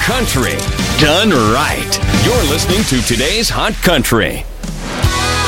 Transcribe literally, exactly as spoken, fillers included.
Country done right. You're listening to today's Hot Country.